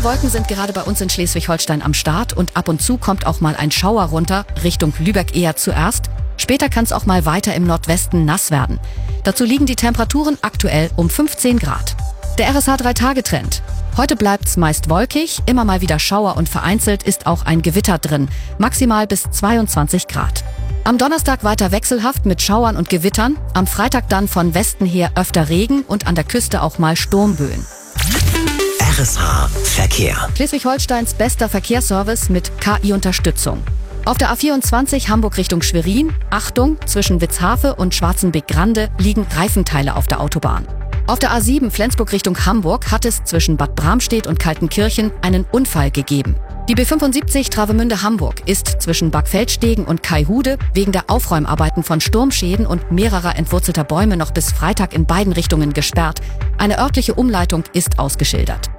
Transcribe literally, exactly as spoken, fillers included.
Wolken sind gerade bei uns in Schleswig-Holstein am Start und ab und zu kommt auch mal ein Schauer runter, Richtung Lübeck eher zuerst. Später kann es auch mal weiter im Nordwesten nass werden. Dazu liegen die Temperaturen aktuell um fünfzehn Grad. Der R S H drei Tage Trend. Heute bleibt's meist wolkig, immer mal wieder Schauer und vereinzelt ist auch ein Gewitter drin, maximal bis zweiundzwanzig Grad. Am Donnerstag weiter wechselhaft mit Schauern und Gewittern, am Freitag dann von Westen her öfter Regen und an der Küste auch mal Sturmböen. R S H Verkehr. Schleswig-Holsteins bester Verkehrsservice mit K I-Unterstützung. Auf der A vierundzwanzig Hamburg Richtung Schwerin, Achtung, zwischen Witzhafe und Schwarzenbeck-Grande liegen Reifenteile auf der Autobahn. Auf der A sieben Flensburg Richtung Hamburg hat es zwischen Bad Bramstedt und Kaltenkirchen einen Unfall gegeben. Die B fünfundsiebzig Travemünde-Hamburg ist zwischen Backfeldstegen und Kaihude wegen der Aufräumarbeiten von Sturmschäden und mehrerer entwurzelter Bäume noch bis Freitag in beiden Richtungen gesperrt. Eine örtliche Umleitung ist ausgeschildert.